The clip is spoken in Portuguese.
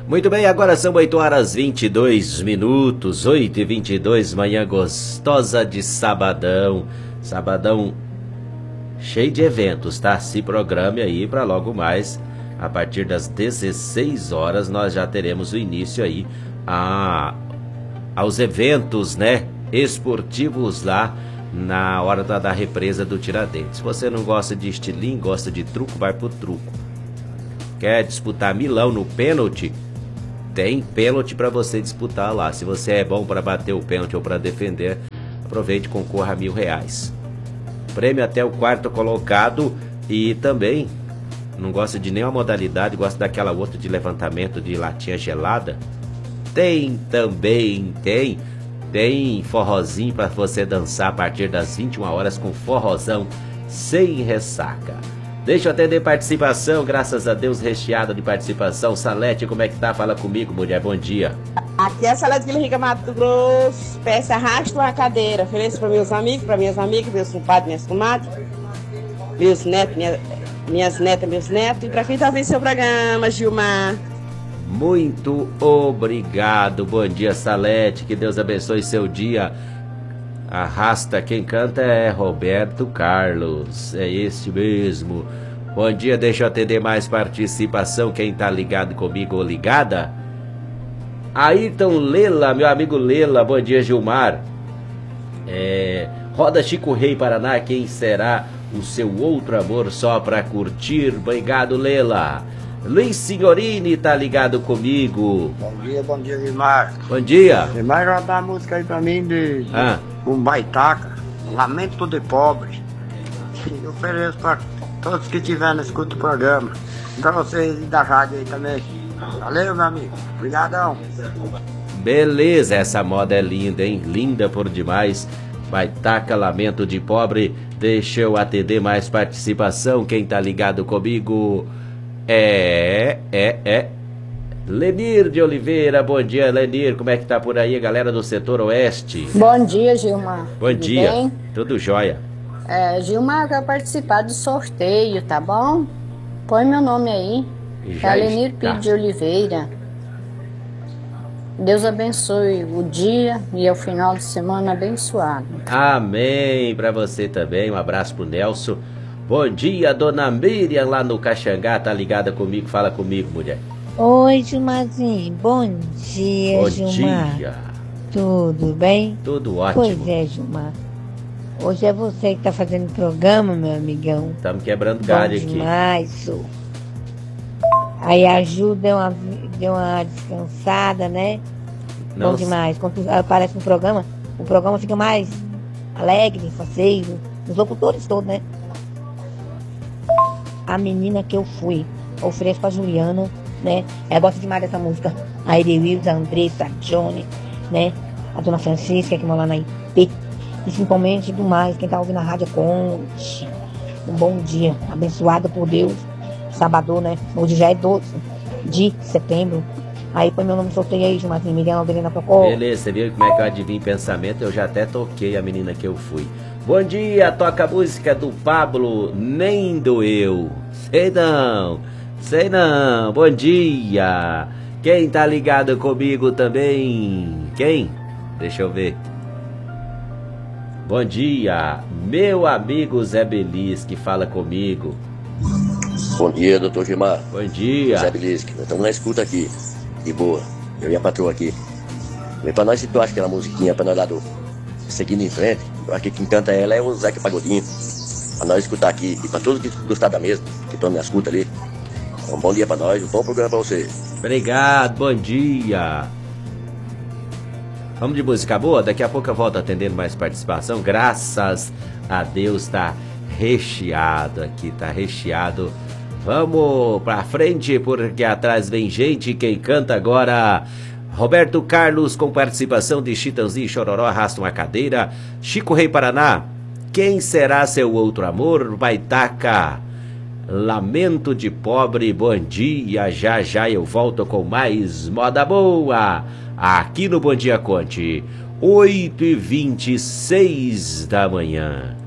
Muito bem, agora são 8 horas 22 minutos, 8h22, manhã gostosa de sabadão. Sabadão cheio de eventos, tá? Se programe aí para logo mais, a partir das 16 horas, nós já teremos o início aí aos eventos, né? Esportivos lá na hora da represa do Tiradentes. Se você não gosta de estilingue, gosta de truco, vai pro truco. Quer disputar milão no pênalti? Tem pênalti para você disputar lá. Se você é bom para bater o pênalti ou para defender, aproveite e concorra a R$1.000. Prêmio até o quarto colocado. E também não gosta de nenhuma modalidade, gosta daquela outra de levantamento de latinha gelada? Tem também, tem forrozinho para você dançar a partir das 21 horas com forrozão sem ressaca. Deixa eu atender participação, graças a Deus, recheada de participação. Salete, como é que tá? Fala comigo, mulher, bom dia. Aqui é a Salete Vila Rica, Mato Grosso. Peça arrasta uma cadeira. Ofereço para meus amigos, para minhas amigas, meus compadres, minhas comadres, meus netos, minhas netas, meus netos. E para quem tá ouvindo seu programa, Gilmar. Muito obrigado, bom dia, Salete, que Deus abençoe seu dia. Arrasta, quem canta é Roberto Carlos, é esse mesmo. Bom dia, deixa eu atender mais participação, quem tá ligado comigo ou ligada? Ayrton Lela, meu amigo Lela, bom dia, Gilmar. Roda Chico Rei Paraná, quem será o seu outro amor só pra curtir? Obrigado, Lela. Luiz Signorini tá ligado comigo. Bom dia, Gilmar. Bom dia. Vai rodar a música aí pra mim de um baitaca, Lamento de Pobre. Eu ofereço pra todos que estiverem no escuta do programa. Pra vocês da rádio aí também. Valeu, meu amigo. Obrigadão. Beleza, essa moda é linda, hein? Linda por demais. Baitaca, Lamento de Pobre. Deixa eu atender mais participação. Quem tá ligado comigo? Lenir de Oliveira, bom dia, Lenir, como é que tá por aí, galera do setor oeste? Bom dia, Gilmar. Bom dia, bem? Tudo jóia. Gilmar, quer participar do sorteio, tá bom? Põe meu nome aí, é Lenir Pires de Oliveira. Deus abençoe o dia e o final de semana abençoado. Amém, pra você também, um abraço pro Nelson. Bom dia, dona Miriam, lá no Caxangá, tá ligada comigo? Fala comigo, mulher. Oi, Gilmarzinho, bom dia, bom Gilmar. Bom dia. Tudo bem? Tudo ótimo. Pois é, Gilmar. Hoje é você que tá fazendo o programa, meu amigão. Estamos quebrando galho aqui. Demais, sou. Aí a Ju deu uma descansada, né? Não. Bom demais. Quando aparece no programa, o programa fica mais alegre, faceiro. Os locutores todos, né? A menina que eu fui, ofereço pra Juliana, né? Ela gosta demais dessa música. A Eri Wills, a Andressa, a Johnny, né? A dona Francisca, que mora lá na IP. E principalmente do mais, quem tá ouvindo a rádio Conte. Um bom dia, abençoado por Deus. Sábado, né? Hoje já é 12 de setembro. Aí põe meu nome sorteio aí, Gilmarzinho, Miguel Alderina Procó. Beleza, você viu como é que eu adivinho pensamento? Eu já até toquei a menina que eu fui. Bom dia, toca a música do Pablo, Nem Doeu. Sei não, bom dia. Quem tá ligado comigo também? Quem? Deixa eu ver. Bom dia, meu amigo Zé Belis, que fala comigo. Bom dia, doutor Gilmar. Bom dia. Zé Belis, nós estamos na escuta aqui, de boa. Eu e a patroa aqui. Vem pra nós se tu acha aquela musiquinha pra nós lá do Seguindo em Frente. Eu acho que quem canta ela é o Zeca Pagodinho. Pra nós escutar aqui. E pra todos que gostaram da mesma, que estão na escuta ali. Um bom dia pra nós, um bom programa pra você. Obrigado, bom dia. Vamos de música boa? Daqui a pouco eu volto atendendo mais participação. Graças a Deus tá recheado aqui, tá recheado. Vamos pra frente, porque atrás vem gente. Quem canta agora... Roberto Carlos, com participação de Chitãozinho e Chororó, arrasta uma cadeira. Chico Rei Paraná, quem será seu outro amor? Baitaca, Lamento de Pobre, bom dia. Já já eu volto com mais moda boa aqui no Bom Dia Conte, 8h26 da manhã.